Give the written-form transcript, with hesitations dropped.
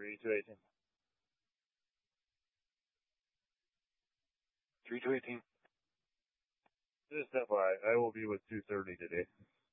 3 to 18. 3 to 18. Just FYI, I will be with 230 today.